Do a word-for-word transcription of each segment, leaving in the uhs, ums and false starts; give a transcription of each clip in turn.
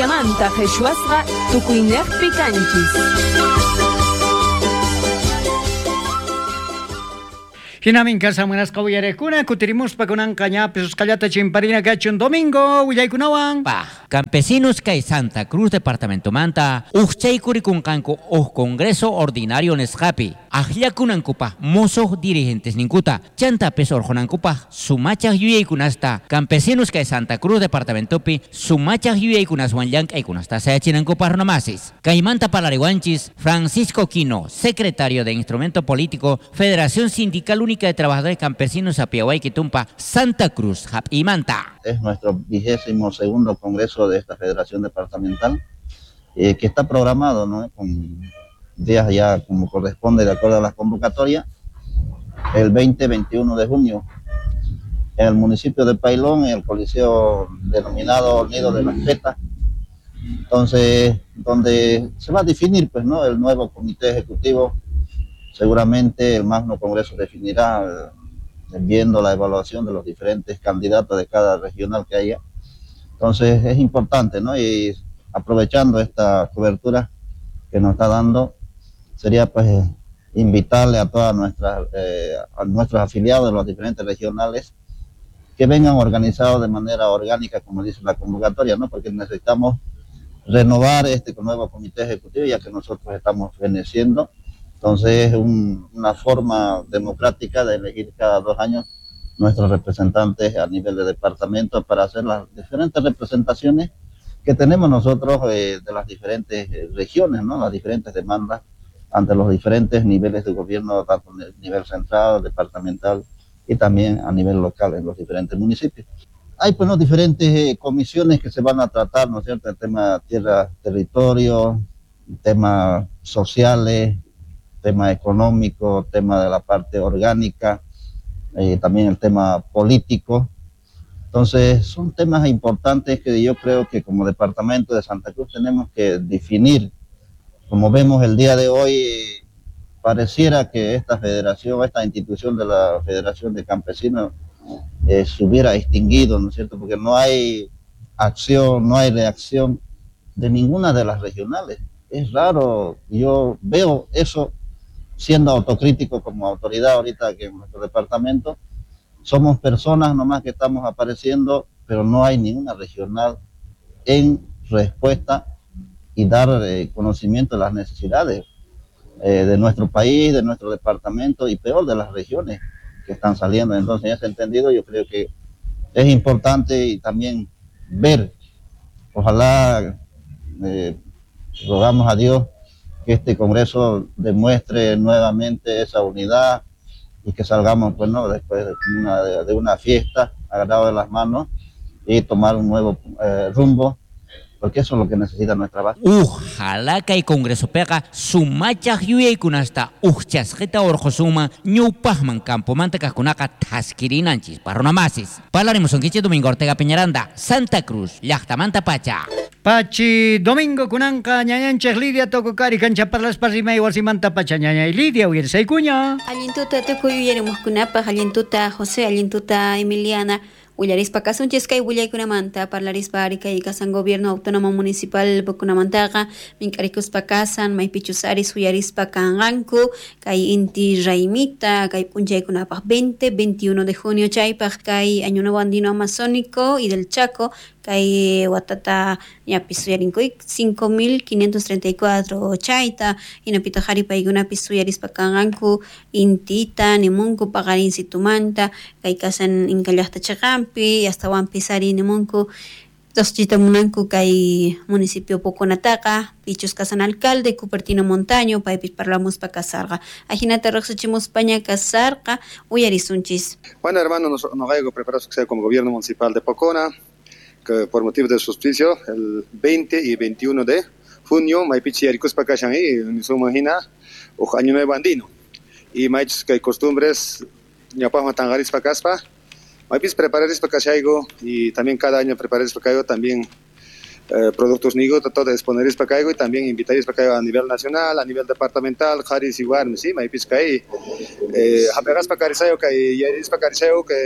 Manta Jeshuasra Tukuiner Picanchis. Hinamin casa buenas caballerecuna, cutirimos pa kunan caña, pesos callata chimparina cachun domingo, Willaykunawan. Pa, campesinos que Santa Cruz, departamento Manta, Uchay Curicuncanco, o Congreso Ordinario Nescapi, Ajiakunancupa, mozos dirigentes nincuta, Chanta peso orjonancupa, Sumacha Yuyaykunasta, campesinos que Santa Cruz, departamento Pi, Sumacha Yuyaykunas Wanyank, Ekunasta Seachinancupa Ronomasis, Caimanta Palarihuanchis, Francisco Quino, secretario de Instrumento Político, Federación Sindical Única de Trabajadores Campesinos Apiahuay Quitumpa, Santa Cruz, Jap y Manta. Es nuestro vigésimo segundo congreso de esta federación departamental, eh, que está programado, ¿no?, con días ya como corresponde de acuerdo a las convocatorias, el veinte veintiuno de junio, en el municipio de Pailón, en el coliseo denominado Nido de las Petas, entonces, donde se va a definir, pues, ¿no?, el nuevo comité ejecutivo. Seguramente el magno congreso definirá, eh, viendo la evaluación de los diferentes candidatos de cada regional que haya. Entonces es importante, ¿no?, y aprovechando esta cobertura que nos está dando, sería pues invitarle a todas nuestras, eh, a nuestros afiliados de los diferentes regionales que vengan organizados de manera orgánica, como dice la convocatoria, ¿no?, porque necesitamos renovar este nuevo comité ejecutivo, ya que nosotros estamos feneciendo. Entonces es un, una forma democrática de elegir cada dos años nuestros representantes a nivel de departamento para hacer las diferentes representaciones que tenemos nosotros eh, de las diferentes eh, regiones, ¿no?, las diferentes demandas ante los diferentes niveles de gobierno, tanto a nivel central, departamental y también a nivel local en los diferentes municipios. Hay pues, ¿no?, diferentes eh, comisiones que se van a tratar, ¿no es cierto?, el tema tierra, territorio, temas sociales, tema económico, tema de la parte orgánica, eh, también el tema político. Entonces son temas importantes que yo creo que como departamento de Santa Cruz tenemos que definir. Como vemos el día de hoy, pareciera que esta federación, esta institución de la Federación de Campesinos eh, se hubiera extinguido, ¿no es cierto?, porque no hay acción, no hay reacción de ninguna de las regionales. Es raro, yo veo eso siendo autocrítico como autoridad ahorita aquí en nuestro departamento. Somos personas nomás que estamos apareciendo, pero no hay ninguna regional en respuesta y dar eh, conocimiento de las necesidades eh, de nuestro país, de nuestro departamento y peor de las regiones que están saliendo. Entonces, en ese entendido, yo creo que es importante y también ver, ojalá, eh, rogamos a Dios que este congreso demuestre nuevamente esa unidad y que salgamos, pues, ¿no?, después de una, de, de una fiesta, agarrados de las manos y tomar un nuevo eh, rumbo, porque eso es lo que necesita nuestra base. Ojalá que el congreso pega sumacha yuyay kunasta uchasjeta orjosuma ñupahman campo mantecas kunaka taskirinanchis parronamasis. Palaremos en Quiche Domingo Ortega Peñaranda, Santa Cruz, Llachtamanta Pacha. Pachi Domingo kunanka ñañanchej Lidia tokokari cancha parlas parrima igual si manta pacha ñaña y Lidia huirse cuña. Alintuta tukuyuyeremos kunapa, alintuta José, alintuta Emiliana. Willarispa kasunchis kay willaykunamanta parlarispa ari kay kasan gobierno autónomo municipal bukunamantaqa mink'arikuspa kasan maypichusaris willarispa kanqanku kay inti raymita kay p'unchaykunapaq veinte veintiuno de junio chaypaq kay año nuevo andino amazónico y del Chaco kay watata ñapi suyarinkuy cinco mil quinientos treinta y cuatro chayta hinapita qhari paykunapi suyarispa kanqanku intita nimunku paqarinsitumanta kay kasan inka llaqta chaqanpi hasta Wampisari nimunku Toschita munanku kay municipio Poconataqa pichus kasan alcalde Cupertino Montaño paypis parlamus pa kasarqa ajinata riqsichimus paña kasarqa uyarisunchis. Bueno, hermano, nos nos algo preparados que sea como gobierno municipal de Pocona, que por motivo de su auspicio el veinte y veintiuno de junio maipichi yaricuspa kashan y su imagina o año nuevo andino y maichus que hay costumbres ñapajma tangaris pa kaspa maipis prepararis pa kashaigo y también cada año prepararis pa kaigo también eh, productos nigo todo exponeris pa kaigo y también invitaris pa kaigo a nivel nacional, a nivel departamental, jaris igual, sí, maipis kai eh hapegas pa karisayo kai yaris pa karisayo que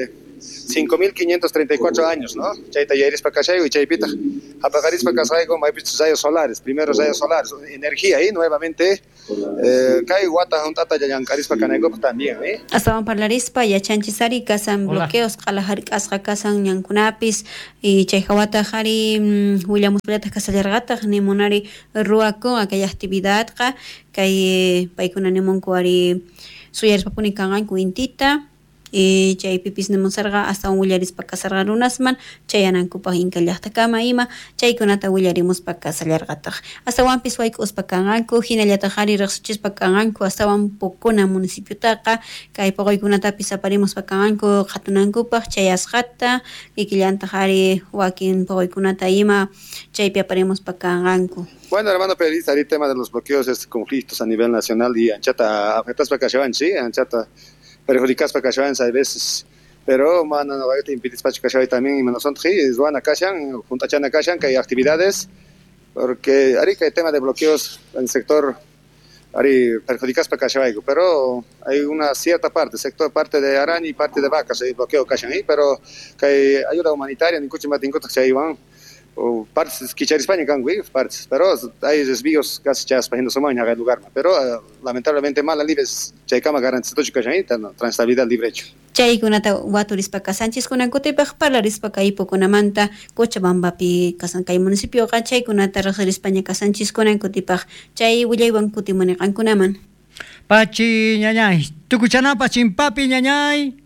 cinco mil quinientos treinta y cuatro años, ¿no? Chayta Yairis Pacachaygo y Chaypita, Apagaris Pacasaigo, Maipichos rayos solares, primeros rayos solares, energía ahí nuevamente, Kai Guata Juntata Yayancaris Pacanaigo también, ¿eh? Hasta van parlarispa, ya chanchisari, casan bloqueos, Kalahari Casra, casan Yankunapis, y Chayhawata Hari, William Muspleta Casalargata, Nemonari Ruaco, aquella actividad, Kai Paikuna Nemoncuari, Suyers Papunikangan, Quintita. E chay pipis nemusarga hasta un willaris pa kasarga runasman chayanan kupa hinkallaqta kama ima chaykunata willarimus pa kasallarqataq hasta wan piswayku uspakanganku hinallata qhari riqsichispa kanganku hasta wan pukuna municipiotaqa kay puquykunatapis aparimus pa kanganku qhatunankupaq chay asqata kikillanta qhari wakin puquykunata ima chaypi aparimus pa kanganku. Bueno, hermano periodista, el tema de los bloqueos, estos conflictos a nivel nacional y anchata afectas pa kashawan, sí, anchata perjudicas para Cachavan a veces, pero mana no va a impedir para Cachavan también y menos son tres, van a Cachan, junto a Chana Cachan, que hay actividades, porque ahí que hay tema de bloqueos en el sector, ahí perjudicas para Cachavan, pero hay una cierta parte, sector parte de Arani y parte de Vacas, hay bloqueo Cachan ahí, pero que hay ayuda humanitaria, ni cuchi matinco que se van, o partes que ya España can partes, pero hay desvíos casi ya para no en el lugar, pero uh, lamentablemente mal libres chay kama garantizado que hay transestabilidad libre hecho. Chay kunata waturis pa Sánchez kunan kutipaq parlaris pa kaipo kunamanta Cochabamba pi kasan kay municipio ka chay kunata rajar España ka Sánchez kunan kutipaq chay willaywan kutimuni kan kunaman. Pachi ñañay, tukuchana pachimpapi ñañay.